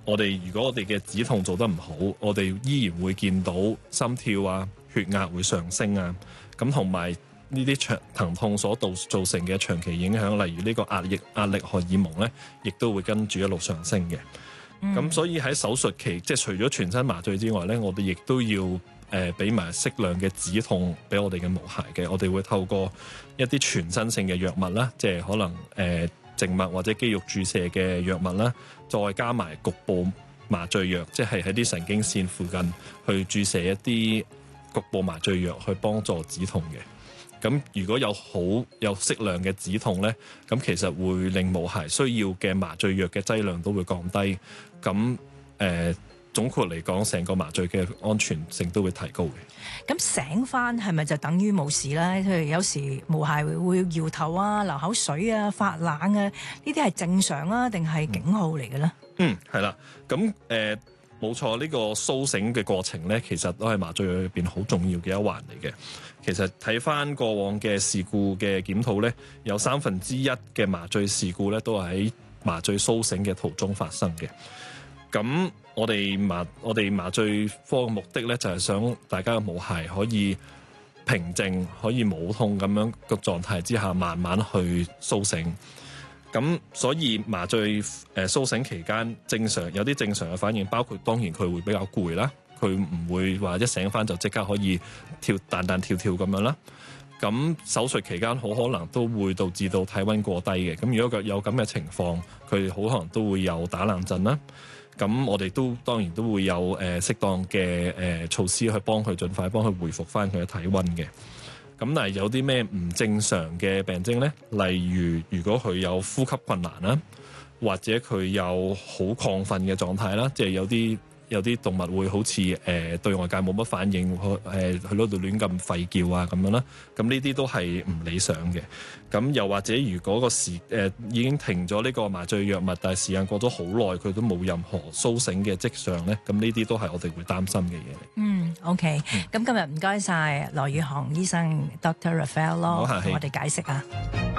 我哋如果我哋嘅止痛做得唔好，我哋依然會見到心跳啊、血壓會上升啊，咁同埋呢啲疼痛所造成嘅長期影響，例如呢個壓力荷爾蒙咧，亦都會跟住一路上升嘅。咁所以喺手術期，即係除咗全身麻醉之外咧，我哋亦都要俾埋適量嘅止痛俾我哋嘅毛孩嘅。我哋會透過一啲全身性嘅藥物啦，即係可能靜脈或者肌肉注射嘅藥物啦，再加埋局部麻醉藥，即係喺啲神經線附近去注射一啲局部麻醉藥去幫助止痛嘅。咁如果有適量嘅止痛咧，咁其實會令毛孩需要嘅麻醉藥嘅劑量都會降低。咁總括嚟講，成個麻醉嘅安全性都會提高嘅。 咁醒翻係咪就等於冇事咧？譬如有時毛孩會搖頭啊、流口水啊、發冷啊，呢啲係正常啊，定係警號嚟嘅咧？ 係啦。咁冇錯，呢個甦醒嘅過程咧，其實都係麻醉藥入邊好重要嘅一環嚟嘅。其實睇翻過往嘅事故嘅檢討咧，有1/3嘅麻醉事故咧都係喺麻醉甦醒嘅途中發生嘅。咁我哋麻醉科嘅目的咧，就係想大家嘅毛孩可以平靜，可以冇痛咁樣嘅狀態之下，慢慢去甦醒。咁所以麻醉甦醒期間有啲正常嘅反應，包括當然佢會比較攰啦。佢唔會話一醒翻就即刻可以彈彈跳跳咁樣啦。咁手術期間好可能都會導致到體溫過低嘅。咁如果有咁嘅情況，佢好可能都會有打冷震啦。咁我哋當然都會有適當嘅措施去幫佢盡快幫佢恢復翻佢嘅體溫嘅。咁但係有啲咩唔正常嘅病徵呢？例如果佢有呼吸困難啦，或者佢有好亢奮嘅狀態啦，即係有啲動物會好似對外界冇乜反應，去嗰度亂咁吠叫啊咁樣啦。咁呢啲都係唔理想嘅。咁又或者如果已經停咗呢個麻醉藥物，但係時間過咗好耐，佢都冇任何甦醒嘅跡象咧，咁呢啲都係我哋會擔心嘅嘢嚟。 OK。咁今日唔該晒羅宇航醫生 Dr. Raphael 咯，同我哋解釋啊。